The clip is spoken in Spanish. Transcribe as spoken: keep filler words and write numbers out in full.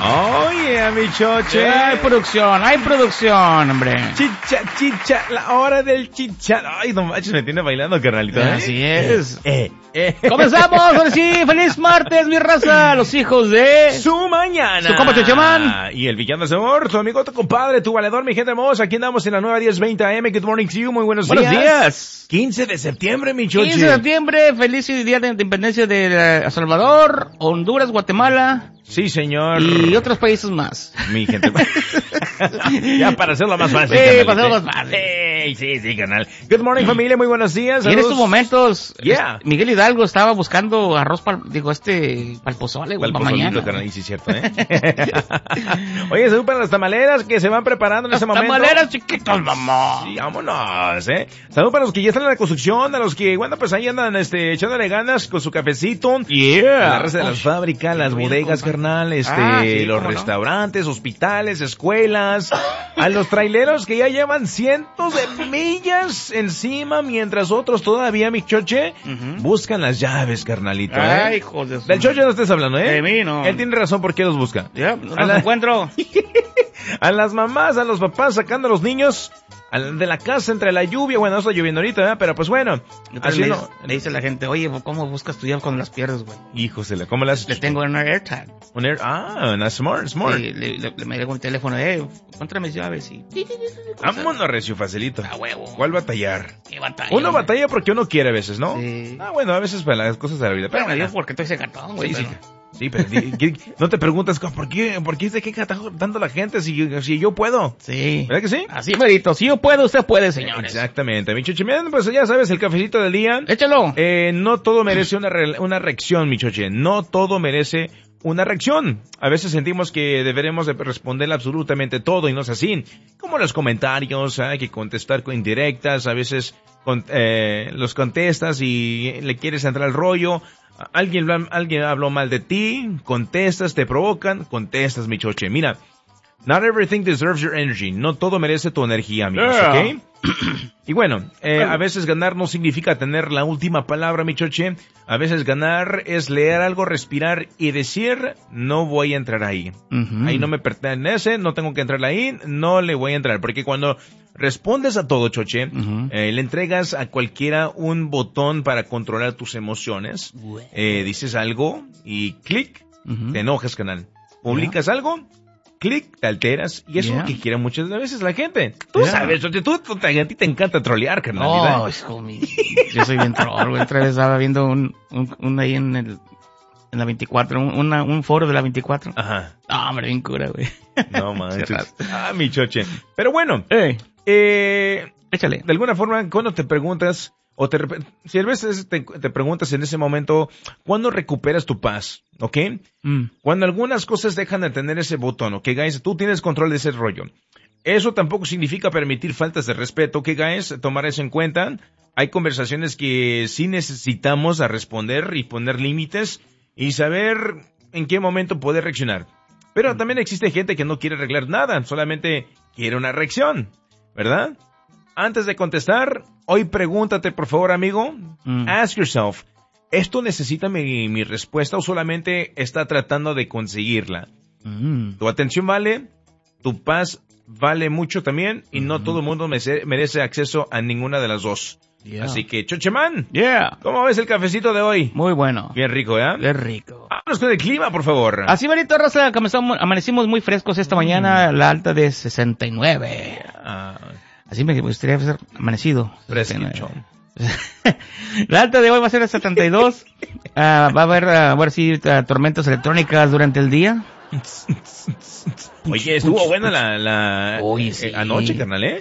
Oh, yeah, mi choche. Hay producción, hay producción, hombre. Chicha, chicha, la hora del chicha. Ay, no manches, me tiene bailando, carnalito. ¿eh? Así es. Eh, eh. Comenzamos, ahora sí, feliz martes, mi raza, los hijos de... Su mañana. Su compa Chocheman. Y el villano de amor, tu amigo, tu compadre, tu valedor, mi gente hermosa. Aquí andamos en la nueva diez veinte A M. Good morning to you, muy buenos, Buenos días. días. quince de septiembre, mi choche. quince de septiembre, feliz día de independencia de El Salvador, Honduras, Guatemala. Sí, señor. Y otros países más. Mi gente. Ya para hacerlo más fácil. Sí, canal, para hacerlo ¿eh? más fácil. Sí, sí, sí, canal. Good morning, familia, muy buenos días. Y en Saludos. estos momentos, Yeah. este, Miguel Hidalgo estaba buscando arroz para, digo, este, para el pozole, güey, para mañana. Canal, y sí, cierto, ¿eh? Oye, salud para las tamaleras que se van preparando en Las ese momento. tamaleras chiquitas, mamá. Sí, vámonos, ¿eh? Salud para los que ya están en la construcción, a los que, bueno, pues ahí andan, este, echándole ganas con su cafecito. Yeah. A la raza de las Uy, fábricas, las qué bodegas, compa. carnal, este, Ah, sí, los cómo no. restaurantes, hospitales, escuelas, a los traileros que ya llevan cientos de millas encima, mientras otros todavía, mi choche, Ujú. buscan las llaves, carnalito, ¿eh? Ay, hijo de su... Del choche no estés hablando, ¿eh? De mí no. Él tiene razón por qué los busca. Ya, no A los la- encuentro. A las mamás, a los papás sacando a los niños al- de la casa entre la lluvia. Bueno, no está lloviendo ahorita, ¿verdad? Pero pues bueno. Entonces Así le, no. le dice la gente, oye, ¿cómo buscas tu llave cuando las pierdes, güey? Híjosela, ¿cómo le haces? Le tengo en un AirTag. Un air- Ah, una smart, smart. Sí, le, le, le me llegó un teléfono, eh, encuentra mis llaves y... Vámonos, recio, facilito. A huevo. ¿Cuál batallar? Qué batalla. Uno hombre. batalla porque uno quiere a veces, ¿no? Sí. Ah, bueno, a veces para las cosas de la vida. Pero me dio bueno. porque estoy ese cartón, güey. Sí, sí. pero- Sí, pero di- di- no te preguntas ¿por qué, por qué de qué está dando la gente si, si yo puedo? Sí. ¿Verdad que sí? Así merito. Si yo puedo, usted puede, señores. Exactamente. Mi choche, bien, pues ya sabes, el cafecito del día. Échalo. Eh, no todo merece una, re- una reacción, mi choche. No todo merece una reacción. A veces sentimos que deberemos de responder absolutamente todo y no es así. Como los comentarios, hay que contestar con indirectas, a veces con, eh, los contestas y le quieres entrar al rollo. Alguien, alguien habló mal de ti, contestas, te provocan, contestas, mi choche. Mira, not everything deserves your energy. No todo merece tu energía, amigos, Yeah. ¿ok? Y bueno, eh, a veces ganar no significa tener la última palabra, mi choche. A veces ganar es leer algo, respirar y decir, no voy a entrar ahí. Ujú. Ahí no me pertenece, no tengo que entrar ahí, no le voy a entrar. Porque cuando respondes a todo, choche, Ujú. eh, le entregas a cualquiera un botón para controlar tus emociones. Eh, dices algo y clic, Ujú. te enojas, canal. Publicas algo, clic, te alteras. Y eso Yeah. es lo que quiere muchas veces la gente. Tú Yeah. sabes, choche, tú, tú- a ti te encanta trolear, carnal. No, hijo mío. Yo soy bien troll, güey. Otra vez estaba viendo un, un, un ahí en el, en la veinticuatro, un, una- un foro de la veinticuatro. Ajá. No, hombre, bien cura, güey. No manches. Cerraste. Ah, mi choche. Pero bueno, Ey, eh, échale. de alguna forma, cuando te preguntas, o te, rep- si a veces te, te preguntas en ese momento, ¿cuándo recuperas tu paz? ¿Ok? Mm. Cuando algunas cosas dejan de tener ese botón, ¿ok, guys? Tú tienes control de ese rollo. Eso tampoco significa permitir faltas de respeto, ¿ok, guys? Tomar eso en cuenta. Hay conversaciones que sí necesitamos a responder y poner límites y saber en qué momento poder reaccionar. Pero también existe gente que no quiere arreglar nada, solamente quiere una reacción, ¿verdad? Antes de contestar, hoy pregúntate, por favor, amigo, Mm. ask yourself, ¿esto necesita mi, mi respuesta o solamente está tratando de conseguirla? Mm. Tu atención vale, tu paz vale mucho también, y no todo el mundo merece, merece acceso a ninguna de las dos. Yeah. Así que, Chocheman, Yeah. ¿cómo ves el cafecito de hoy? Muy bueno. Bien rico, ¿eh? Qué rico. Vámonos con el clima, por favor. Así, Benito Rosa, comenzamos- amanecimos muy frescos esta mañana, la alta de sesenta y nueve. Ah, Así me gustaría ser amanecido. fresquito. La alta de hoy va a ser de setenta y dos. Ah, va a haber, ah, ahora sí, ah, tormentas electrónicas durante el día. Oye, estuvo buena la, la Oye, eh, sí. anoche, carnal, ¿eh?